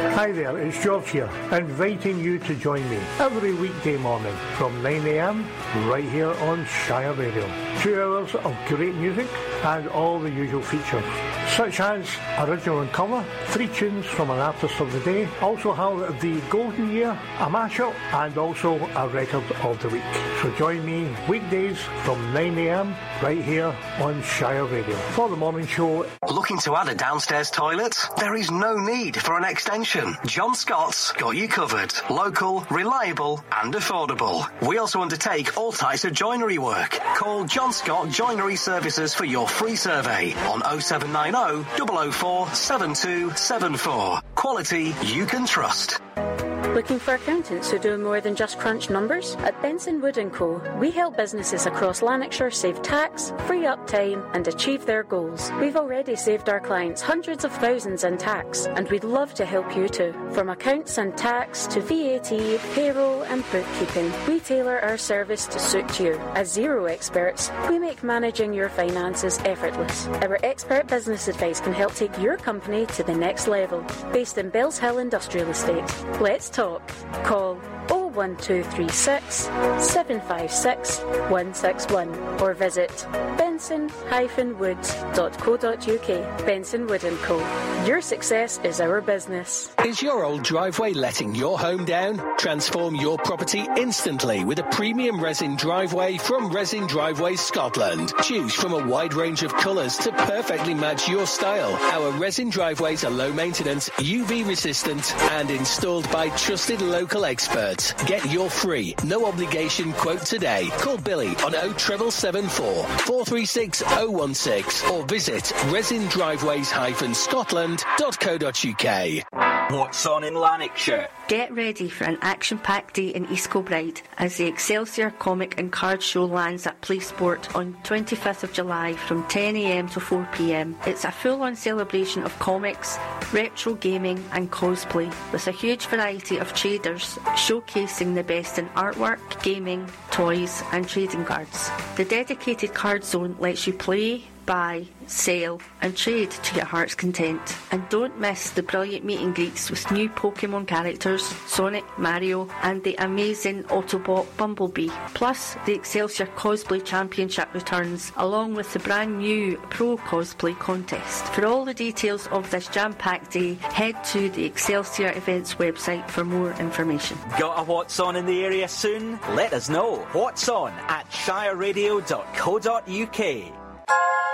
Hi there, it's George here, inviting you to join me every weekday morning from 9 a.m. right here on Shire Radio. 2 hours of great music and all the usual features, such as original and cover, 3 tunes from an artist of the day, also have the Golden Year, a mashup, and also a record of the week. So join me weekdays from 9 a.m. right here on Shire Radio for the morning show. Looking to add a downstairs toilet? There is no need for an extension. John Scott's got you covered. Local, reliable and affordable. We also undertake all types of joinery work. Call John Scott Joinery Services for your free survey on 0790 004 7274. Quality you can trust. Looking for accountants who do more than just crunch numbers? At Benson Wood & Co, we help businesses across Lanarkshire save tax, free up time and achieve their goals. We've already saved our clients hundreds of thousands in tax, and we'd love to help you too. From accounts and tax to VAT, payroll and bookkeeping, we tailor our service to suit you. As Xero experts, we make managing your finances effortless. Our expert business advice can help take your company to the next level. Based in Bells Hill Industrial Estate. Let's talk. Call 01236 756 161 or visit benson-woods.co.uk. Benson Wood & Co. Your success is our business. Is your old driveway letting your home down? Transform your property instantly with a premium resin driveway from Resin Driveways Scotland. Choose from a wide range of colours to perfectly match your style. Our resin driveways are low maintenance, UV resistant and installed by trusted local experts. Get your free, no obligation quote today. Call Billy on 07774 436 016 or visit resindriveways-scotland.co.uk. What's on in Lanarkshire? Get ready for an action-packed day in East Kilbride as the Excelsior Comic and Card Show lands at PlaySport on 25th of July from 10 a.m. to 4 p.m. It's a full-on celebration of comics, retro gaming and cosplay with a huge variety of traders showcasing the best in artwork, gaming, toys and trading cards. The dedicated card zone lets you play, buy, sell and trade to your heart's content. And don't miss the brilliant meet and greets with new Pokemon characters, Sonic, Mario and the amazing Autobot Bumblebee. Plus the Excelsior Cosplay Championship returns along with the brand new Pro Cosplay Contest. For all the details of this jam-packed day, head to the Excelsior Events website for more information. Got a What's On in the area soon? Let us know. What's On at shireradio.co.uk.